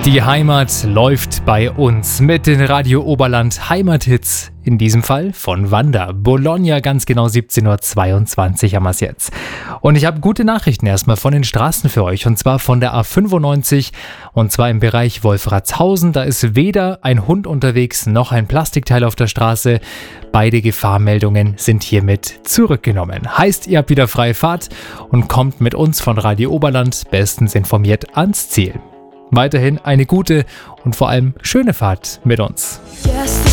Die Heimat läuft bei uns mit den Radio Oberland Heimathits. In diesem Fall von Wanda. Bologna, ganz genau 17.22 Uhr haben wir es jetzt. Und ich habe gute Nachrichten erstmal von den Straßen für euch. Und zwar von der A95 und zwar im Bereich Wolfratshausen. Da ist weder ein Hund unterwegs noch ein Plastikteil auf der Straße. Beide Gefahrmeldungen sind hiermit zurückgenommen. Heißt, ihr habt wieder freie Fahrt und kommt mit uns von Radio Oberland bestens informiert ans Ziel. Weiterhin eine gute und vor allem schöne Fahrt mit uns.